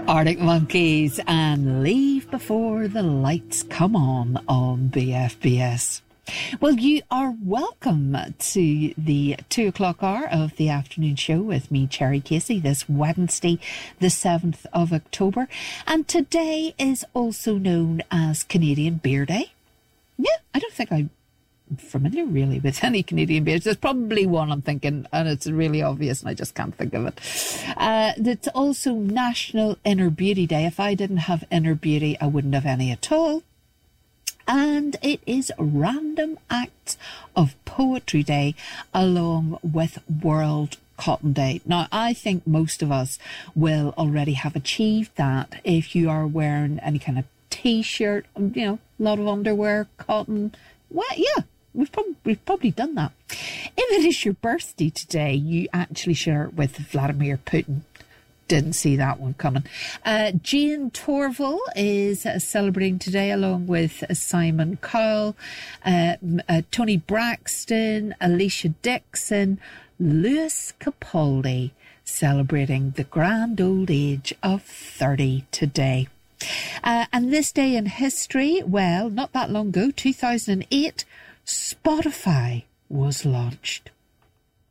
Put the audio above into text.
Arctic Monkeys and Leave Before the Lights Come On BFBS. Well, you are welcome to the 2 o'clock hour of the afternoon show with me, Cherry Casey, this Wednesday, the 7th of October. And today is also known as Canadian Beer Day. Yeah, I don't think I'm familiar really with any Canadian beers. There's probably one I'm thinking, and it's really obvious and I just can't think of it. It's also National Inner Beauty Day. If I didn't have inner beauty, I wouldn't have any at all. And it is Random Acts of Poetry Day, along with World Cotton Day. Now, I think most of us will already have achieved that if you are wearing any kind of t-shirt, you know, a lot of underwear, cotton. Well, yeah, we've probably done that. If it is your birthday today, you actually share it with Vladimir Putin. Didn't see that one coming. Jane Torval is celebrating today, along with Simon Cowell, Tony Braxton, Alicia Dixon, Lewis Capaldi, celebrating the grand old age of 30 today. And this day in history, well, not that long ago, 2008, Spotify was launched.